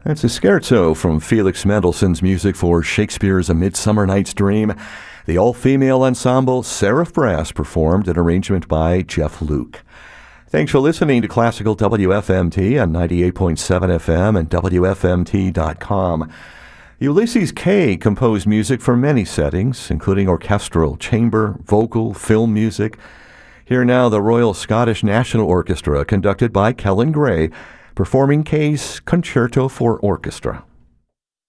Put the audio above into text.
That's a scherzo from Felix Mendelssohn's music for Shakespeare's A Midsummer Night's Dream. The all-female ensemble Seraph Brass performed an arrangement by Jeff Luke. Thanks for listening to Classical WFMT on 98.7 FM and WFMT.com. Ulysses Kay composed music for many settings, including orchestral, chamber, vocal, film music. Here now, the Royal Scottish National Orchestra, conducted by Kellen Gray, performing Kay's Concerto for Orchestra.